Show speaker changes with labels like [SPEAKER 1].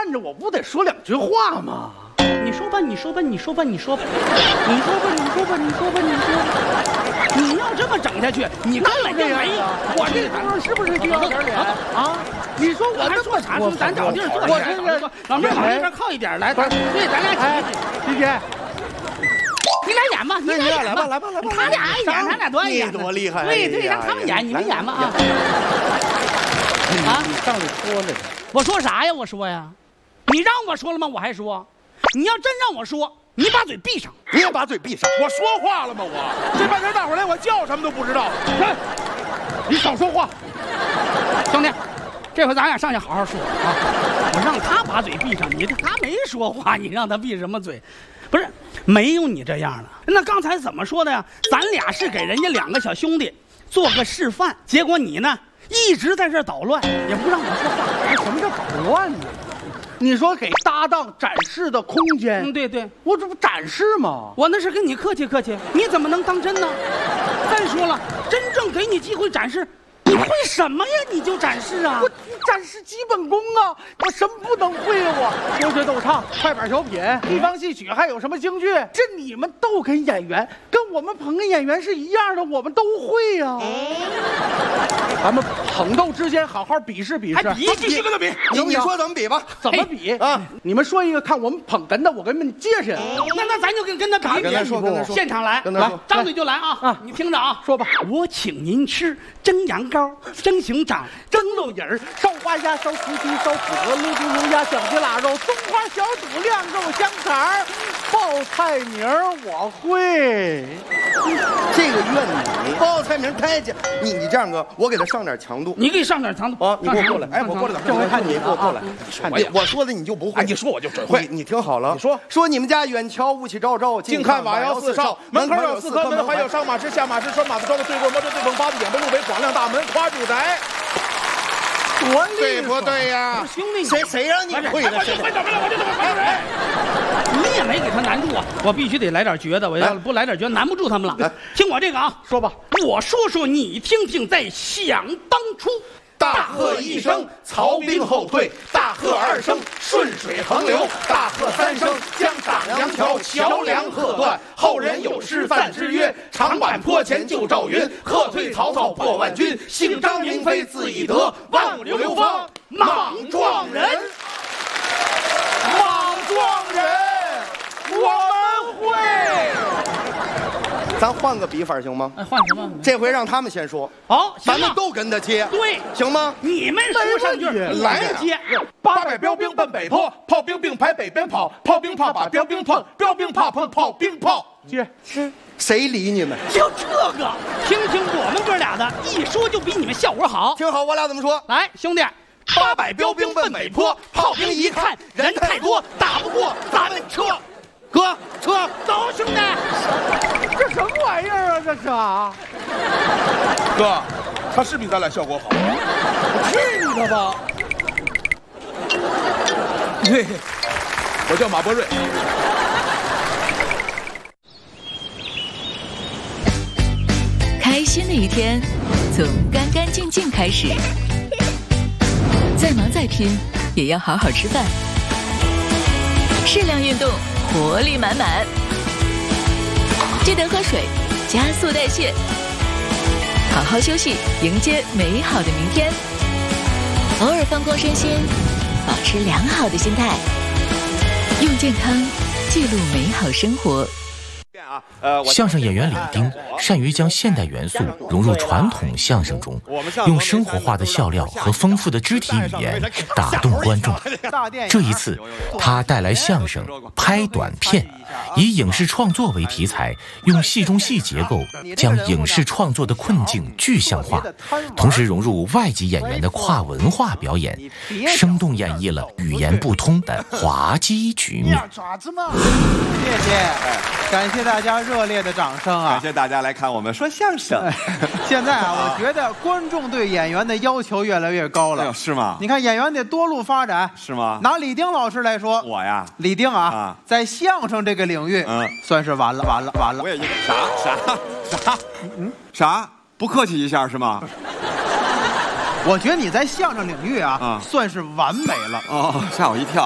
[SPEAKER 1] 看着我，不得说两句话吗？
[SPEAKER 2] 你说吧，你说吧，你说吧，你说吧，你说吧，你说吧，你说吧，你说吧。你要这么整下去，你根本就没
[SPEAKER 1] 我这时候是不是就要点脸啊？你说我
[SPEAKER 2] 还说啥？说咱找地儿坐
[SPEAKER 1] 我
[SPEAKER 2] 下。
[SPEAKER 1] 这个
[SPEAKER 2] 老妹儿往那边靠一点，来，对，咱俩挤。
[SPEAKER 1] 姐姐，
[SPEAKER 2] 你俩演吧，你俩演吧，
[SPEAKER 1] 来吧，
[SPEAKER 2] 他俩爱演，他俩多爱演，
[SPEAKER 1] 你多厉害！
[SPEAKER 2] 对，让他们演，你们演吧啊！
[SPEAKER 1] 啊，你上来说了，
[SPEAKER 2] 我说啥呀？我说呀，你让我说了吗？我还说，你要真让我说，你把嘴闭上。
[SPEAKER 1] 你也把嘴闭上。
[SPEAKER 3] 我说话了吗？我这半天大伙儿连我叫什么都不知道。
[SPEAKER 1] 你少说话，
[SPEAKER 2] 兄弟，这回咱俩上去好好说啊！我让他把嘴闭上，他没说话，你让他闭什么嘴？不是，没有你这样的。那刚才怎么说的呀？咱俩是给人家两个小兄弟做个示范，结果你呢一直在这捣乱，也不让我说话。
[SPEAKER 1] 什么叫捣乱呢？你说给搭档展示的空间，
[SPEAKER 2] 对对，
[SPEAKER 1] 我这不展示吗？
[SPEAKER 2] 我那是跟你客气客气，你怎么能当真呢？再说了，真正给你机会展示，你会什么呀？你就展示啊！
[SPEAKER 1] 我展示基本功啊！我什么不能会啊？我说学逗唱、快板小品、地方戏曲，还有什么京剧？这你们逗哏演员跟我们捧哏演员是一样的，我们都会呀。咱们捧逗之间好好比试比试，
[SPEAKER 3] 必须跟他比。
[SPEAKER 1] 你
[SPEAKER 4] 说怎么比吧？
[SPEAKER 1] 怎么比啊？你们说一个，看我们捧哏的，我给你们介绍。
[SPEAKER 2] 那咱就跟他比。
[SPEAKER 4] 跟他说，
[SPEAKER 2] 现场来，
[SPEAKER 1] 来，
[SPEAKER 2] 张嘴就来啊！你听着啊，
[SPEAKER 1] 说吧。
[SPEAKER 2] 我请您吃蒸羊羔、蒸熊掌、
[SPEAKER 1] 蒸鹿尾儿、烧花鸭、烧雏鸡、烧子鹅、卤猪牛鸭、小鸡腊肉、松花小肚、晾肉香肠儿、报菜名我会。
[SPEAKER 4] 这个怨你报菜名太简，你这样哥，我给他上点强度。
[SPEAKER 2] 你给上点强度
[SPEAKER 4] 啊！你给我过来，哎，我过来，
[SPEAKER 1] 这回看你
[SPEAKER 4] 给我过来。我说的你就不会，
[SPEAKER 3] 你说我就准会。
[SPEAKER 4] 你听好了，
[SPEAKER 3] 你说
[SPEAKER 4] 你们家远瞧雾气昭昭，
[SPEAKER 3] 近看瓦窑四少，门口有4颗门，还有上马池、下马池、拴马子桩的对过摩车、对碰八字眼、背路北、广亮大门、夸住宅。
[SPEAKER 1] 多
[SPEAKER 3] 对不对呀？
[SPEAKER 2] 兄弟，
[SPEAKER 4] 谁让你会的？
[SPEAKER 3] 我就会怎么了？我就这么会人。
[SPEAKER 2] 你也没给他难住啊！我必须得来点绝的，我要不来点绝，难不住他们了。听我这个啊，
[SPEAKER 1] 说吧，
[SPEAKER 2] 我说说你听听，在想当初。
[SPEAKER 3] 大喝一声，曹兵后退；大喝二声，顺水横流；大喝三声，将打阳桥桥梁喝断。后人有诗赞之曰：长坂坡前救赵云，喝退曹操破万军。姓张名飞字翼德，万古流芳莽撞人。莽撞人，我们会。
[SPEAKER 4] 咱换个比法行吗？
[SPEAKER 2] 哎，换什么？
[SPEAKER 4] 这回让他们先说，
[SPEAKER 2] 好，
[SPEAKER 4] 咱们都跟他接，
[SPEAKER 2] 对，
[SPEAKER 4] 行吗？
[SPEAKER 2] 你们说上句
[SPEAKER 4] 来
[SPEAKER 2] 接。
[SPEAKER 3] 800标兵奔北坡，炮兵并排北边跑，炮兵怕把标兵碰，标兵怕碰炮兵炮。
[SPEAKER 1] 接，
[SPEAKER 4] 谁理你们？
[SPEAKER 2] 就这个，听听我们哥俩的，一说就比你们效果好。
[SPEAKER 4] 听好，我俩怎么说？
[SPEAKER 2] 来，兄弟
[SPEAKER 3] ，800标兵奔北坡，炮兵一看人太多，打不过咱们撤。
[SPEAKER 2] 哥，撤，走，兄弟！
[SPEAKER 1] 这什么玩意儿啊？这是啊！
[SPEAKER 3] 哥，他是比咱俩效果好。
[SPEAKER 1] 我去你的吧！
[SPEAKER 3] 嘿，我叫马伯瑞。
[SPEAKER 5] 开心的一天，从干干净净开始。再忙再拼，也要好好吃饭。适量运动，活力满满。记得喝水，加速代谢。好好休息，迎接美好的明天。偶尔放空身心，保持良好的心态，用健康记录美好生活。
[SPEAKER 6] 相声演员李丁善于将现代元素融入传统相声中，用生活化的笑料和丰富的肢体语言打动观众。这一次，他带来相声拍短片，以影视创作为题材，用戏中戏结构将影视创作的困境具象化，同时融入外籍演员的跨文化表演，生动演绎了语言不通的滑稽局面。
[SPEAKER 7] 谢谢，感谢大家热烈的掌声啊！
[SPEAKER 8] 感谢大家来看我们说相声。
[SPEAKER 7] 现在啊，我觉得观众对演员的要求越来越高了。
[SPEAKER 8] 哎呦，是吗？
[SPEAKER 7] 你看演员得多路发展，
[SPEAKER 8] 是吗？
[SPEAKER 7] 拿李丁老师来说，
[SPEAKER 8] 我呀，
[SPEAKER 7] 李丁啊，在相声这个领域，算是完了。
[SPEAKER 8] 我也啥？不客气一下是吗？
[SPEAKER 7] 我觉得你在相声领域啊，算是完美了。
[SPEAKER 8] 哦，吓我一跳。